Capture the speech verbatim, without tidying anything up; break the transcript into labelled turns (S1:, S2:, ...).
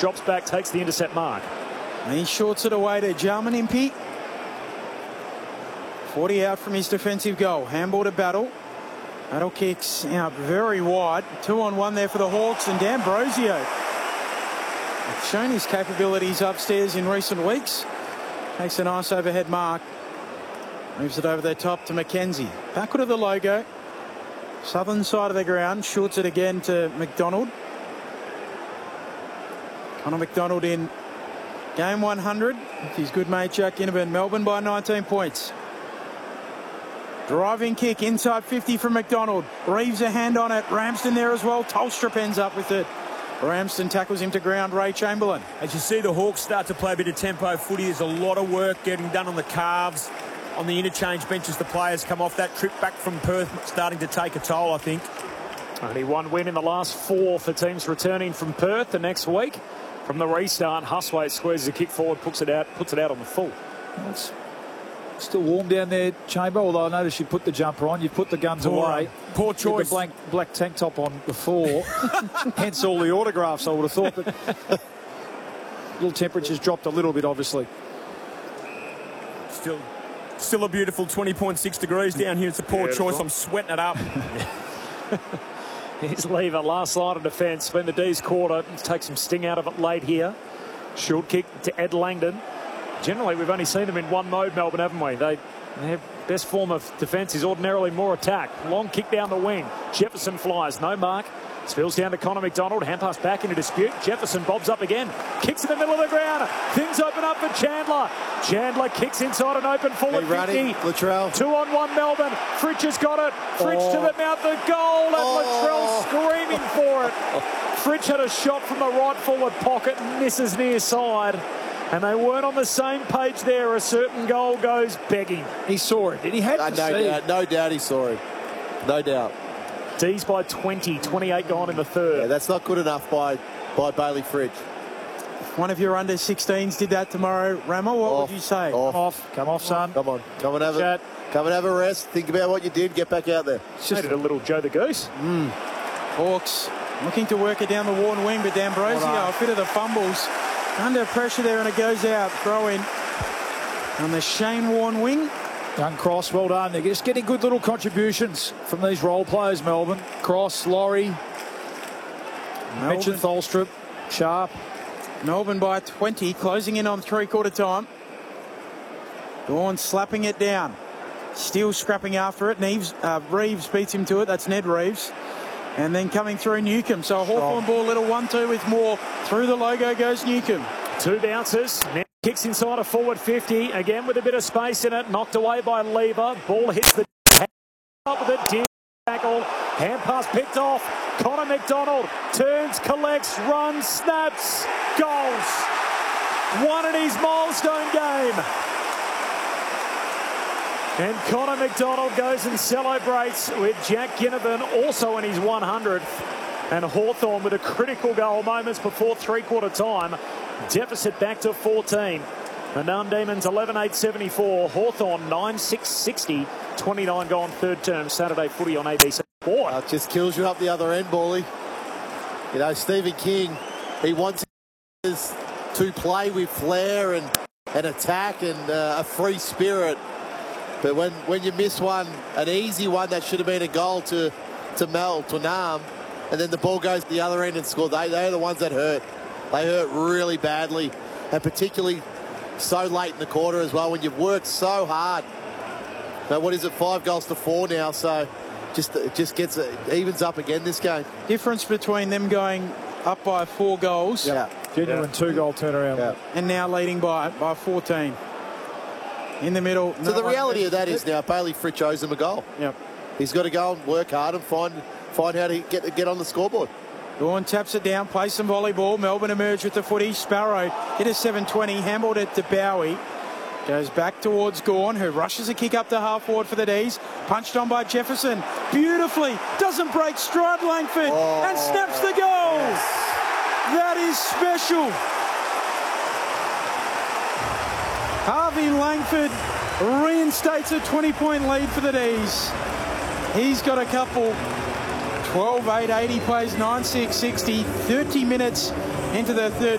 S1: drops back, takes the intercept mark.
S2: And he shorts it away to Jalmanimpi. forty out from his defensive goal. Handball to Battle. Battle kicks out very wide. Two on one there for the Hawks, and D'Ambrosio has shown his capabilities upstairs in recent weeks. Takes a nice overhead mark. Moves it over the top to McKenzie. Backward of the logo. Southern side of the ground. Shorts it again to McDonald. Connor McDonald in game one hundred with his good mate Jack Ginnivan. Melbourne by nineteen points. Driving kick inside fifty from McDonald. Reeves a hand on it. Ramsden there as well. Tolstrup ends up with it. Ramsden tackles him to ground. Ray Chamberlain.
S3: As you see the Hawks start to play a bit of tempo footy, there's a lot of work getting done on the calves, on the interchange benches. The players come off that trip back from Perth, starting to take a toll, I think.
S1: Only one win in the last four for teams returning from Perth the next week. From the restart, Hustwaite squares a kick forward, puts it out, puts it out on the full.
S4: It's still warm down there, Chamber, although I noticed you put the jumper on, you put the guns
S3: Poor,
S4: away.
S3: Poor choice.
S4: The blank, black tank top on before. Hence all the autographs, I would have thought. But little temperatures dropped a little bit, obviously.
S3: Still, still a beautiful twenty point six degrees down here. It's a poor Beautiful. choice. I'm sweating it up.
S1: Here's Lever, last line of defence. Been the D's quarter. Take some sting out of it late here. Short kick to Ed Langdon. Generally, we've only seen them in one mode, Melbourne, haven't we? They, their best form of defence is ordinarily more attack. Long kick down the wing. Jefferson flies, no mark. Spills down to Connor McDonald. Hand pass back into dispute. Jefferson bobs up again. Kicks in the middle of the ground. Things open up for Chandler. Chandler kicks inside an open full at fifty.
S5: Latrell.
S1: Two on one Melbourne. Fritsch has got it. Fritsch oh. to the mouth of goal, and oh. Latrell screaming for it. Fritsch had a shot from the right forward pocket and misses near side. And they weren't on the same page there. A certain goal goes begging.
S4: He saw it. Did he have
S5: uh,
S4: to
S5: no
S4: see
S5: doubt, no doubt he saw it. No doubt.
S1: D's by twenty, twenty-eight gone in the third.
S5: Yeah, that's not good enough by, by Bailey Fritsch.
S2: One of your under sixteens did that tomorrow. Ramo, what
S5: off,
S2: would you say?
S5: Off.
S4: Come off. Come off, son.
S5: Come on. Come and have
S4: Chat.
S5: a, come and have a rest. Think about what you did. Get back out there.
S1: It's just a little Joe the Goose.
S2: Mm. Hawks looking to work it down the Warren wing, but D'Ambrosio, a bit of the fumbles. Under pressure there, and it goes out. Throw in on the Shane Warne wing.
S4: Young Cross, well done. They're just getting good little contributions from these role players, Melbourne. Cross, Laurie, Mitchell Tholstrup, Sharp.
S2: Melbourne by twenty, closing in on three-quarter time. Gawn slapping it down. Still scrapping after it. Neves, uh, Reeves beats him to it. That's Ned Reeves. And then coming through Newcomb. So a Hawthorn ball, little one two with more. Through the logo goes Newcomb.
S1: Two bounces. Now kicks inside a forward fifty. Again with a bit of space in it. Knocked away by Lever. Ball hits the top of the deep tackle. Hand pass picked off. Connor McDonald turns, collects, runs, snaps, goals. One in his milestone game. And Connor McDonald goes and celebrates with Jack Ginnivan also in his one hundredth. And Hawthorn with a critical goal moments before three-quarter time. Deficit back to fourteen. The Narm Demons eleven eight seventy-four. Hawthorn nine six sixty. twenty-nine gone third term. Saturday footy on A B C. Boy.
S5: Uh, it just kills you up the other end, Bally. You know, Stephen King, he wants us to play with flair and, and attack and uh, a free spirit. But when, when you miss one, an easy one that should have been a goal to, to Mel, to Narm, and then the ball goes to the other end and score, they, they're the ones that hurt. They hurt really badly, and particularly so late in the quarter as well, when you've worked so hard. But what is it, five goals to four now, so just it just gets it evens up again this game.
S2: Difference between them going up by four goals.
S5: Yeah.
S4: Genuine
S2: yeah.
S4: two-goal turnaround.
S5: Yeah.
S2: And now leading by, by fourteen. In the middle.
S5: So no the reality of that is now Bailey Fritsch owes him a goal.
S2: Yep.
S5: He's got to go and work hard and find find how to get get on the scoreboard.
S2: Gawn taps it down, plays some volleyball. Melbourne emerge with the footy. Sparrow hit a seven twenty, handballed it to Bowie. Goes back towards Gawn, who rushes a kick up to half forward for the D's. Punched on by Jefferson. Beautifully. Doesn't break stride Langford. Oh, and snaps the goal. Yes. That is special. Harvey Langford reinstates a twenty-point lead for the D's. He's got a couple. twelve eight eighty, plays nine six sixty, thirty minutes into the third